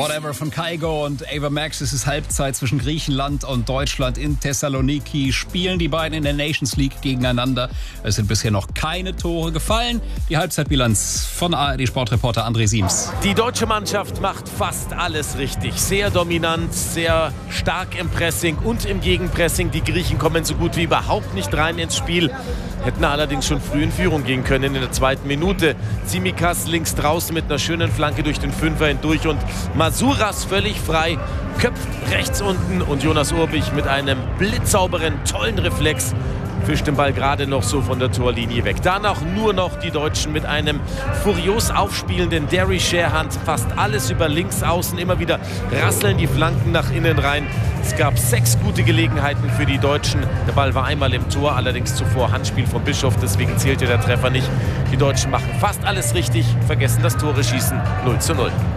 Whatever von Kygo und Ava Max. Es ist Halbzeit zwischen Griechenland und Deutschland in Thessaloniki. Spielen die beiden in der Nations League gegeneinander. Es sind bisher noch keine Tore gefallen. Die Halbzeitbilanz von ARD-Sportreporter André Siems. Die deutsche Mannschaft macht fast alles richtig. Sehr dominant, sehr stark im Pressing und im Gegenpressing. Die Griechen kommen so gut wie überhaupt nicht rein ins Spiel. Hätten allerdings schon früh in Führung gehen können in der zweiten Minute. Tsimikas links draußen mit einer schönen Flanke durch den Fünfer hindurch und Masuras völlig frei, köpft rechts unten und Jonas Urbich mit einem blitzsauberen, tollen Reflex fischt den Ball gerade noch so von der Torlinie weg. Danach nur noch die Deutschen mit einem furios aufspielenden Derry Sharehand. Fast alles über links außen. Immer wieder rasseln die Flanken nach innen rein. Es gab 6 gute Gelegenheiten für die Deutschen. Der Ball war einmal im Tor, allerdings zuvor Handspiel von Bischof. Deswegen zählte der Treffer nicht. Die Deutschen machen fast alles richtig, vergessen das Tore schießen. 0:0.